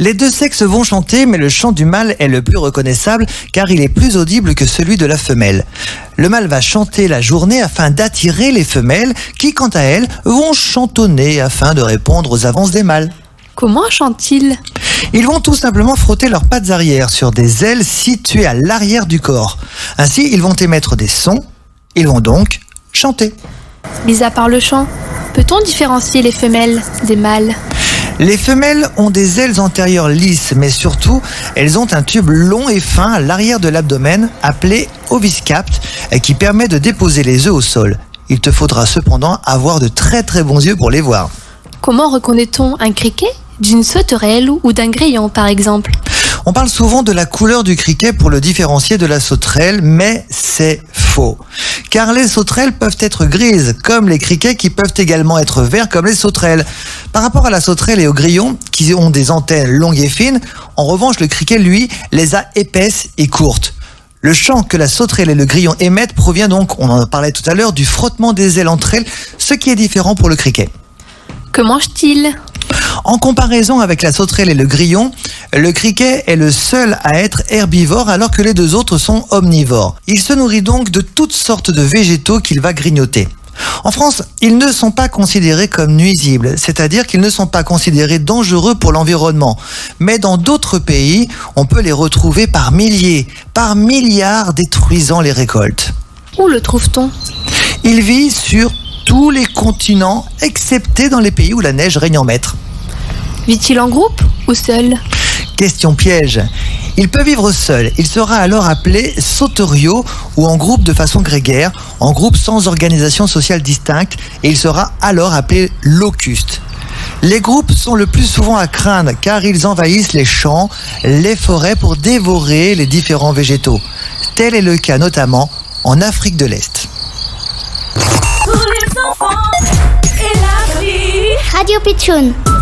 Les deux sexes vont chanter, mais le chant du mâle est le plus reconnaissable car il est plus audible que celui de la femelle. Le mâle va chanter la journée afin d'attirer les femelles qui, quant à elles, vont chantonner afin de répondre aux avances des mâles. Comment chantent-ils ? Ils vont tout simplement frotter leurs pattes arrière sur des ailes situées à l'arrière du corps. Ainsi, ils vont émettre des sons. Ils vont donc chanter. Mis à part le chant, peut-on différencier les femelles des mâles ? Les femelles ont des ailes antérieures lisses, mais surtout, elles ont un tube long et fin à l'arrière de l'abdomen, appelé oviscapt, qui permet de déposer les œufs au sol. Il te faudra cependant avoir de très très bons yeux pour les voir. Comment reconnaît-on un criquet d'une sauterelle ou d'un grillon par exemple ? On parle souvent de la couleur du criquet pour le différencier de la sauterelle, mais c'est faux. Car les sauterelles peuvent être grises, comme les criquets qui peuvent également être verts comme les sauterelles. Par rapport à la sauterelle et au grillon, qui ont des antennes longues et fines, en revanche le criquet, lui, les a épaisses et courtes. Le chant que la sauterelle et le grillon émettent provient donc, on en parlait tout à l'heure, du frottement des ailes entre elles, ce qui est différent pour le criquet. Que mange-t-il ? En comparaison avec la sauterelle et le grillon, le criquet est le seul à être herbivore alors que les deux autres sont omnivores. Il se nourrit donc de toutes sortes de végétaux qu'il va grignoter. En France, ils ne sont pas considérés comme nuisibles, c'est-à-dire qu'ils ne sont pas considérés dangereux pour l'environnement. Mais dans d'autres pays, on peut les retrouver par milliers, par milliards, détruisant les récoltes. Où le trouve-t-on ? Il vit sur tous les continents, excepté dans les pays où la neige règne en maître. Vit-il en groupe ou seul ? Question piège. Il peut vivre seul. Il sera alors appelé sauteriot ou en groupe de façon grégaire, en groupe sans organisation sociale distincte, et il sera alors appelé locuste. Les groupes sont le plus souvent à craindre car ils envahissent les champs, les forêts pour dévorer les différents végétaux. Tel est le cas notamment en Afrique de l'Est. Radio Pitchoun.